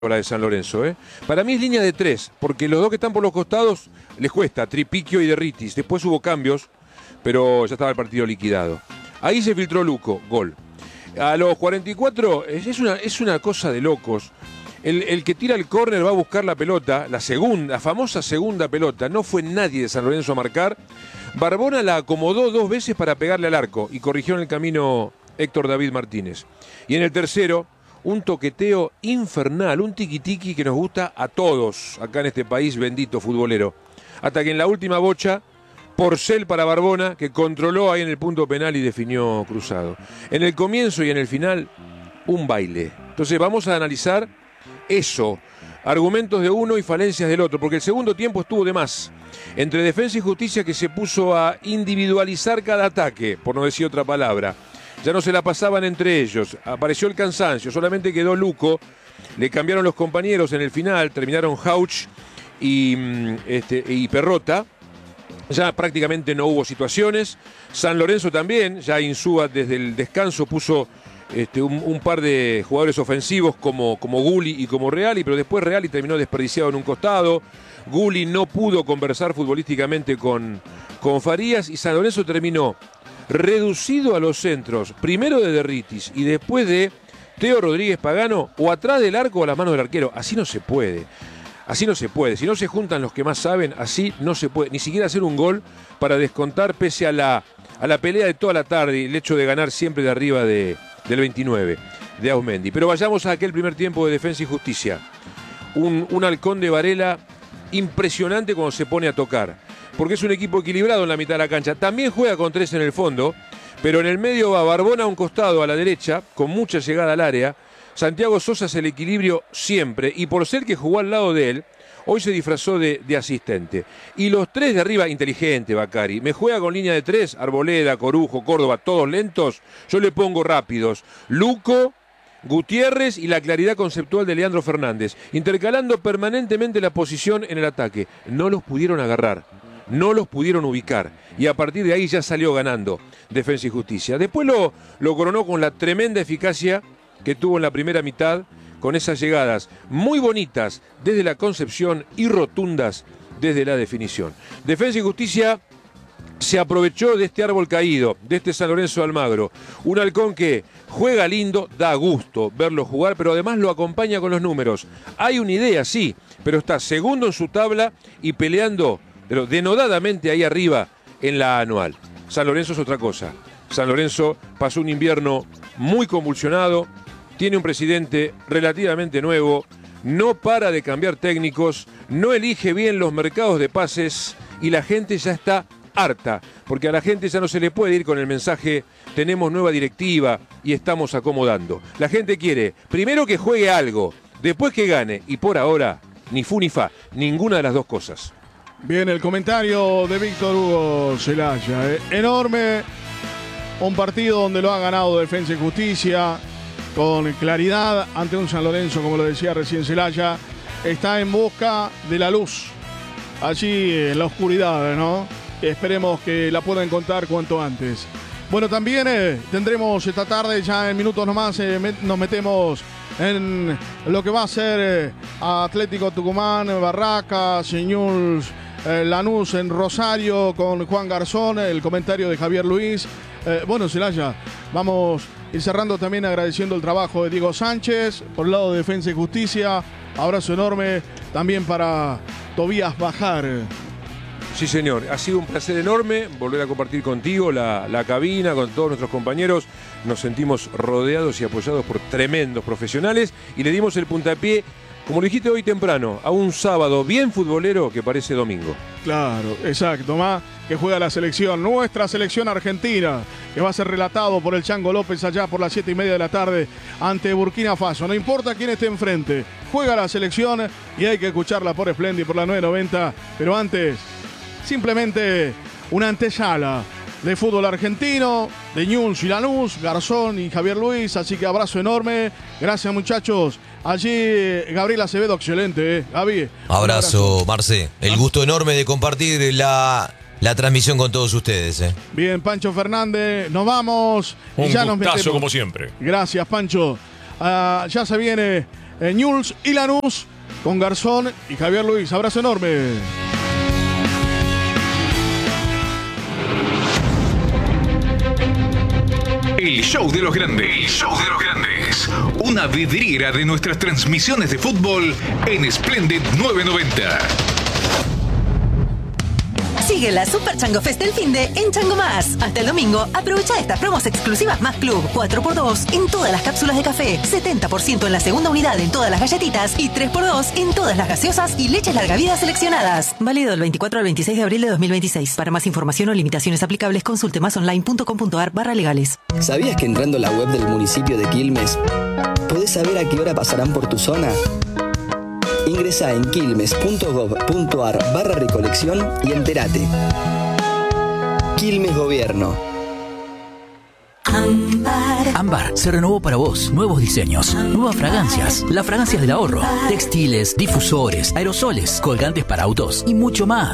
la de San Lorenzo, ¿eh? Para mí es línea de 3, porque los dos que están por los costados les cuesta, Tripiquio y Derritis. Después hubo cambios, pero ya estaba el partido liquidado. Ahí se filtró Luco, gol. A los 44 es una cosa de locos. El que tira el córner va a buscar la pelota, la famosa segunda pelota. No fue nadie de San Lorenzo a marcar. Barbona la acomodó 2 veces para pegarle al arco y corrigió en el camino Héctor David Martínez. Y en el tercero, un toqueteo infernal, un tiquitiqui que nos gusta a todos acá en este país bendito futbolero. Hasta que en la última bocha, Porcel para Barbona, que controló ahí en el punto penal y definió cruzado. En el comienzo y en el final, un baile. Entonces vamos a analizar eso, argumentos de uno y falencias del otro, porque el segundo tiempo estuvo de más. Entre Defensa y Justicia, que se puso a individualizar cada ataque, por no decir otra palabra. Ya no se la pasaban entre ellos, apareció el cansancio, solamente quedó Luco, le cambiaron los compañeros en el final, terminaron Hauch y Perrota, ya prácticamente no hubo situaciones. San Lorenzo también, ya Insúa desde el descanso puso un par de jugadores ofensivos como Gulli y como Reali, pero después Reali terminó desperdiciado en un costado, Gulli no pudo conversar futbolísticamente con Farías y San Lorenzo terminó reducido a los centros, primero de Derritis y después de Teo Rodríguez Pagano, o atrás del arco o a las manos del arquero. Así no se puede. Así no se puede. Si no se juntan los que más saben, así no se puede. Ni siquiera hacer un gol para descontar pese a la pelea de toda la tarde y el hecho de ganar siempre de arriba del 29, de Ausmendi. Pero vayamos a aquel primer tiempo de Defensa y Justicia. Un halcón de Varela impresionante cuando se pone a tocar, porque es un equipo equilibrado en la mitad de la cancha. También juega con 3 en el fondo, pero en el medio va Barbona a un costado, a la derecha, con mucha llegada al área. Santiago Sosa es el equilibrio siempre, y por ser que jugó al lado de él, hoy se disfrazó de asistente. Y los 3 de arriba, inteligente Bacari, me juega con línea de 3, Arboleda, Corujo, Córdoba, todos lentos, yo le pongo rápidos. Luco, Gutiérrez y la claridad conceptual de Leandro Fernández, intercalando permanentemente la posición en el ataque. No los pudieron agarrar, no los pudieron ubicar, y a partir de ahí ya salió ganando Defensa y Justicia. Después lo coronó con la tremenda eficacia que tuvo en la primera mitad, con esas llegadas muy bonitas desde la concepción y rotundas desde la definición. Defensa y Justicia se aprovechó de este árbol caído, de este San Lorenzo de Almagro. Un halcón que juega lindo, da gusto verlo jugar, pero además lo acompaña con los números. Hay una idea, sí, pero está segundo en su tabla y peleando, pero denodadamente ahí arriba en la anual. San Lorenzo es otra cosa. San Lorenzo pasó un invierno muy convulsionado, tiene un presidente relativamente nuevo, no para de cambiar técnicos, no elige bien los mercados de pases y la gente ya está harta, porque a la gente ya no se le puede ir con el mensaje tenemos nueva directiva y estamos acomodando. La gente quiere primero que juegue algo, después que gane, y por ahora ni fu ni fa, ninguna de las dos cosas. Bien, el comentario de Víctor Hugo Celaya, enorme, un partido donde lo ha ganado Defensa y Justicia con claridad ante un San Lorenzo, como lo decía recién Celaya, está en busca de la luz allí en la oscuridad, ¿no? Esperemos que la pueda encontrar cuanto antes. Bueno, también tendremos esta tarde, ya en minutos nomás, nos metemos en lo que va a ser Atlético Tucumán, Barracas, Señuls, Lanús en Rosario con Juan Garzón, el comentario de Javier Luis. Bueno, Celaya, vamos a ir cerrando también agradeciendo el trabajo de Diego Sánchez por el lado de Defensa y Justicia. Abrazo enorme también para Tobías Bajar. Sí, señor, ha sido un placer enorme volver a compartir contigo la cabina, con todos nuestros compañeros. Nos sentimos rodeados y apoyados por tremendos profesionales y le dimos el puntapié, como lo dijiste hoy temprano, a un sábado bien futbolero que parece domingo. Claro, exacto, más que juega la selección, nuestra selección argentina, que va a ser relatado por el Chango López allá por las 7:30 de la tarde ante Burkina Faso. No importa quién esté enfrente, juega la selección y hay que escucharla por Splendid, por la 990, pero antes, simplemente una antesala de fútbol argentino, de Ñuls y Lanús, Garzón y Javier Luis, así que abrazo enorme, gracias muchachos. Allí Gabriel Acevedo, excelente, Gaby. Abrazo, Marce. El gusto enorme de compartir la transmisión con todos ustedes. Bien, Pancho Fernández, nos vamos. Un y ya gustazo como siempre. Gracias, Pancho. Ya se viene Newell's y Lanús con Garzón y Javier Luis. Abrazo enorme. El show de los grandes. El show de los grandes. Una vidriera de nuestras transmisiones de fútbol en Splendid 990. Sigue la Super Chango Fest del finde en Chango Más. Hasta el domingo, aprovecha estas promos exclusivas Más Club. 4x2 en todas las cápsulas de café, 70% en la segunda unidad en todas las galletitas y 3x2 en todas las gaseosas y leches larga vida seleccionadas. Válido del 24 al 26 de abril de 2026. Para más información o limitaciones aplicables, consulte masonline.com.ar/legales. ¿Sabías que entrando a la web del municipio de Quilmes podés saber a qué hora pasarán por tu zona? Ingresá en quilmes.gov.ar/recolección y entérate. Quilmes Gobierno. Ámbar se renovó para vos. Nuevos diseños, nuevas fragancias, las fragancias del ahorro, textiles, difusores, aerosoles, colgantes para autos y mucho más.